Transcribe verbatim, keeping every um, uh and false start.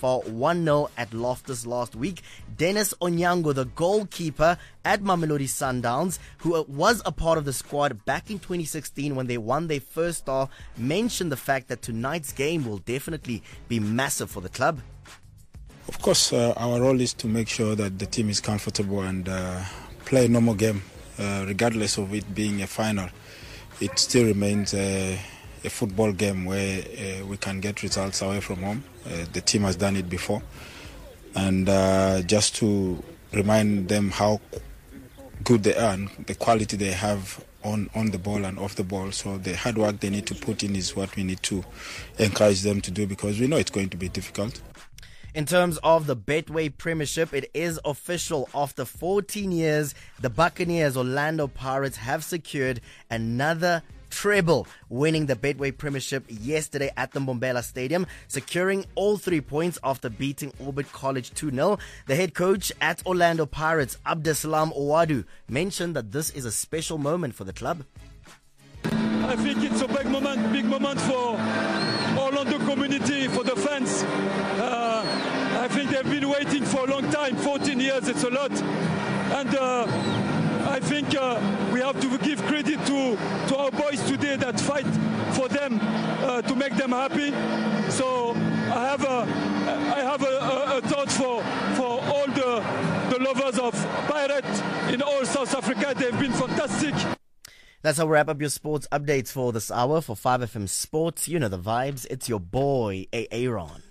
fall one nil at Loftus last week. Dennis Onyango, the goalkeeper at Mamelodi Sundowns, who was a part of the squad back in twenty sixteen when they won their first star, mentioned the fact that tonight's game will definitely be massive for the club. Of course, uh, our role is to make sure that the team is comfortable and uh, play a normal game, uh, regardless of it being a final. It still remains a, a football game where uh, we can get results away from home. Uh, the team has done it before. And uh, just to remind them how good they are and the quality they have on, on the ball and off the ball. So the hard work they need to put in is what we need to encourage them to do, because we know it's going to be difficult. In terms of the Betway Premiership, it is official. After fourteen years, the Buccaneers Orlando Pirates have secured another treble, winning the Betway Premiership yesterday at the Mbombela Stadium, securing all three points after beating Orbit College two nil. The head coach at Orlando Pirates, Abdesalam Owadu, mentioned that this is a special moment for the club. I think it's a big moment, big moment for Orlando community, for the fans. Uh, I think they've been waiting for a long time, fourteen years, it's a lot. And uh, I think uh, we have to give credit to, to our boys today that fight for them, uh, to make them happy. So I have a, I have a, a, a thought for, for all the, the lovers of Pirate in all South Africa. They've been fantastic. That's how we wrap up your sports updates for this hour. For five F M Sports, you know the vibes. It's your boy, Aaron.